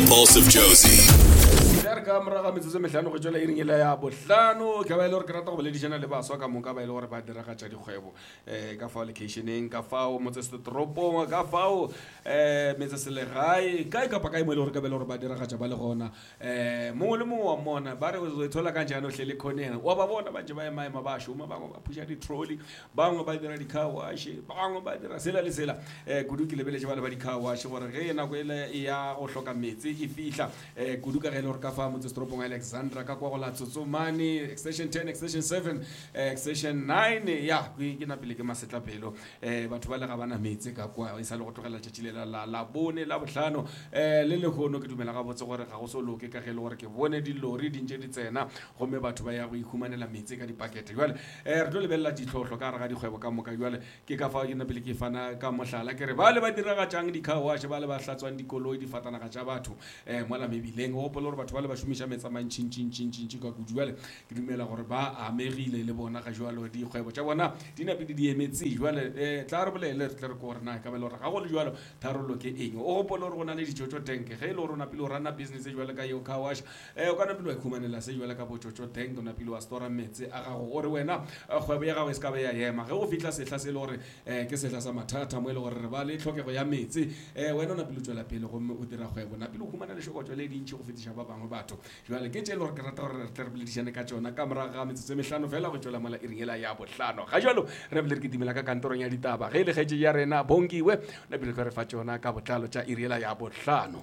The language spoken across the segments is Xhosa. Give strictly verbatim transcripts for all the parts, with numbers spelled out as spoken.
Impulsive Josie. Kamera ga metsotso mehlano go tswela iring ile ya bohlano ka ba ile re rata go boledishana le baswa ka monka ba ile gore ba dira ga tsa dikgwebo eh ka fa locationeng ka fa o motse setropong ka fa o eh metse selegae ka ka pa ka mo ile gore ka ba ile gore ba dira ga tsa ba le gona eh mo le mo wa mona ba re o thola ka njana o hlele khoneng wa ba bona ba je ba ema ema ba shuma ba ba pusha di trolley ba ngo ba dira di car wash ba ngo ba dira sela le sela eh kudu ke lebele je ba le ba di car wash gore ge ena go ile ya go hloka metsi e fihla eh kudu ka ge ile gore ka fa motse stropong Alexandra ka kwa go la Tsotsomani extension ten extension seven extension nine ya ke na pele ke masetla pelo eh batho ba le ga bana metsi ka kwa isa le go tlogela tšatši la la bone la bohlano eh le le gono ke dumela ga botse gore ga go so loke ka ge le gore ke bone di lori di ntse di tsena gomme batho ba ya go ikhumanela metsi ka dipakete jwale eh re tlo lebella ditlhotlho ka re ga dikgwebo ka moka jwale ke ka fa ke na pele ke fana ka mohlala ke re ba le ba dira ga tšang di car wash ba le ba hlatswang dikoloi di fatana ga tša batho eh mola mebileng go polo gore batho ba le ba shumisha metsa mantšhin tšhin tšhin tšhin ka kuduale ke dumela gore ba amegile le bona ga jwalo di kgwebo tša bona di na pele di emetse jwale eh tla re bolele re tle re go re na ka bele gore ga go le jwalo tharolo ke eng o gopolo re go na le dijojo tank ge ile gore na pele o rana business jwale ka yo car wash eh o ka na pele wa ikhumanela se jwale ka bojojo tank na pele wa store metsi a ga go gore wena kgwebo ya gago e ska ba ya yema ge o fitla sehla se le gore eh ke sehla sa mathata mo ile gore re ba le tlhokego ya metsi eh wena na pele o tswela pele go o dira kgwebo na pele o khumana le shokotso le dintši go fetisha ba bangwe batho jwale ke tšelo ke rata gore re tlerebledishane ka tsona ka morago ga metsotso e mehlano fela go tswela mola iring ela ya bohlano ga jalo re bile re ke dimela ka kantorong ya ditaba ge le kgetse ya rena bongiwe le bile re fa tsona ka botlalo tša iring ela ya bohlano.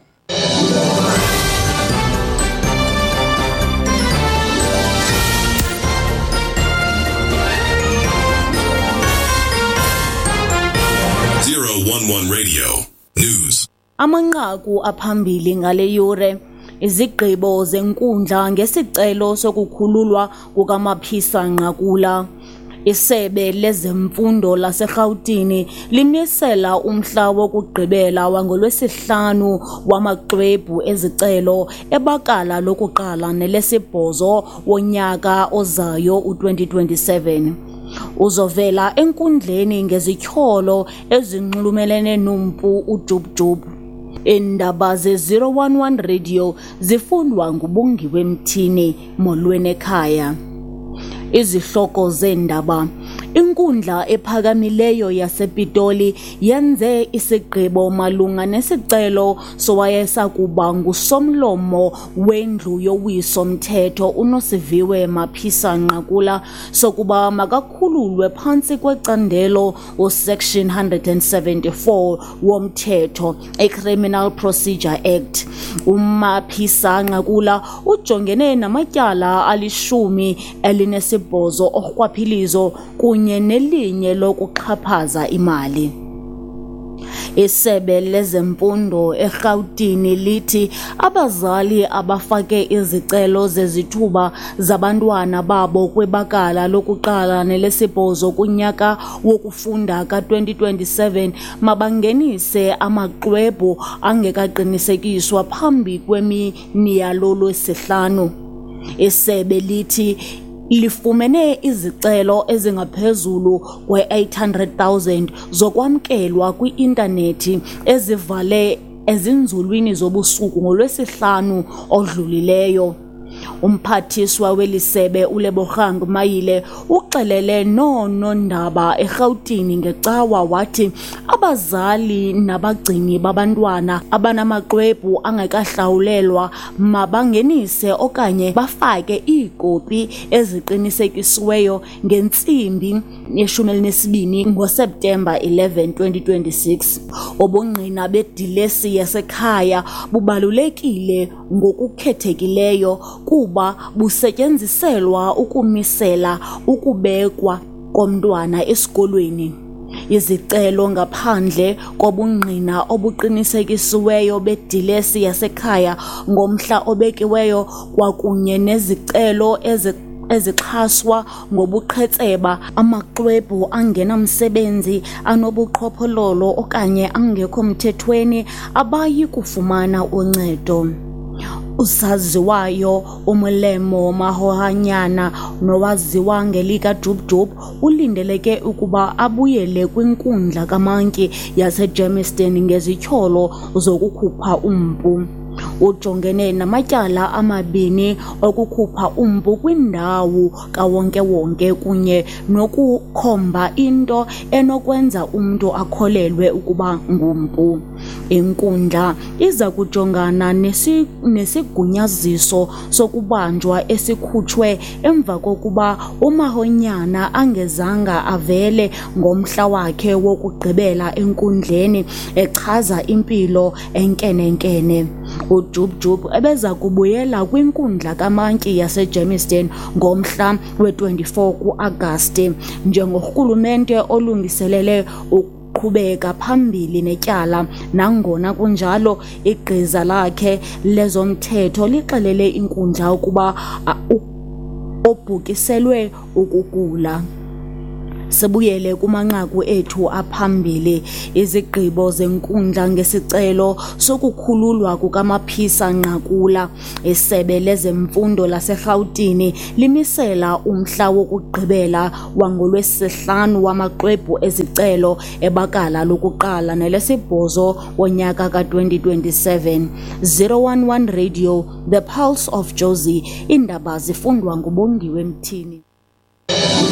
zero one one Radio News. Amanqaku aphambili ngale yure izigqibo zenkundla ngesicelo sokukhululwa kukaMaphisa Nqakula. Isebe lezemfundo laseGauteng limisela umhla wokugqibela wangolwesihlanu wamaxwebhu ezicelo ebakala lokuqala nelesibhozo wonyaka ozayo u-twenty twenty-seven. Uzovela enkundleni ngezityholo ezinxulumelene nompu uJubjub. Indaba ze zero one one Radio zifundwa ngubungiwe Mthini molweni ekhaya. Izihloko zendaba. Inkundla ephakamileyo yasePitoli yenze isigqibo malunga nesicelo sowayesakuba ngusomlomo wendlu yowiso mthetho uNosiviwe Maphisa Nqakula sokuba makakhululwe phantsi kwecandelo uSection one seventy-four womthetho eCriminal Procedure Act. uMaphisa Nqakula ujongene namatyala alishumi elinesibhozo orhwaphilizo kunye nelinye lokuxhaphaza imali. Isebe lezemfundo eGauteng lithi abazali abafake izicelo zezithuba zabantwana babo kwibakala lokuqala nelesibhozo kunyaka wokufunda ka-twenty twenty-seven mabangenise amaxwebhu angekaqinisekiswa phambi kwemini yalo lwesihlanu. Isebe lithi lifumene izicelo ezingaphezulu kwe-eight hundred thousand zokwamkelwa kwi-intanethi ezivale ezinzulwini zobusuku ngolwesihlanu odlulileyo. Umphathiswa welisebe uLebogang Mayile uxelele noonondaba eGauteng ngecawa wathi abazali nabagcini babantwana abanamaxwebhu angekahlawulelwa mabangenise okanye bafake iikopi eziqinisekisiweyo ngentsimbi yeshumi elinesibini ngoSeptemba eleventh twenty twenty-six. Obungqina bedilesi yasekhaya bubalulekile ngokukhethekileyo kuba busetyenziselwa ukumisela ukubekwa komntwana esikolweni. Izicelo ngaphandle kobungqina obuqinisekisiweyo bedilesi yasekhaya ngomhla obekiweyo kwakunye nezicelo ezi ezixhaswa ngobuqhetseba amaxwebhu angenamsebenzi anobuqhophololo okanye angekho mthethweni abayi kufumana uncedo. Usaziwayo uMolemo Mahohanyana nowaziwa ngelika Jubjub ulindeleke ukuba abuyele kwinkundla kaMantyi yaseGermiston ngezityholo zokukhupha umpu. ujongene namatyala amabini okukhupha umpu kwindawo kawonke-wonke kunye nokukhomba into enokwenza umntu akholelwe ukuba ngumpu. Inkundla iza kujongana nesi, nesigunyaziso sokubanjwa esikhutshwe emva kokuba uMahonyana angezanga avele ngomhla wakhe wokugqibela enkundleni echaza impilo enkenenkene. uJub Jub ebeza kubuyela kwinkundla kaMantyi yaseGermiston ngomhla we-twenty-four kuAgasti njengorhulumente olungiselele qhubeka phambili netyala. Nangona kunjalo, igqiza lakhe lezomthetho lixelele inkundla ukuba obhukiselwe ukugula. Sibuyele kumanqaku ethu aphambili. Izigqibo zenkundla ngesicelo sokukhululwa kukaMaphisa Nqakula. Isebe lezemfundo laseRhawutini limisela umhla wokugqibela wangolwesihlanu wamaxwebhu ezicelo ebakala lokuqala nelesibhozo wonyaka ka-twenty twenty-seven. zero one one Radio, The Pulse of Jozi. Iindaba zifundwa nguBongiwe Mthini.